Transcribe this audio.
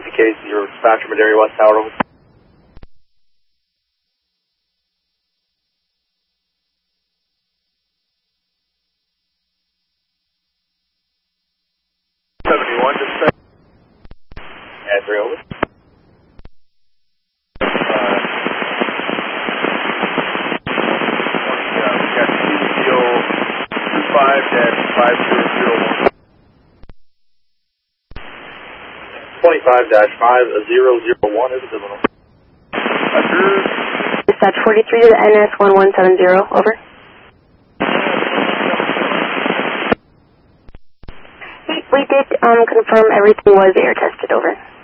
case, your dispatcher, Madera West Tower. 71, dispatch. Yeah, 3 over. We got CDO 25-5001. 25-5001 is visible. Dispatch 43 to the NS 1170, over. We did confirm everything was air tested, over.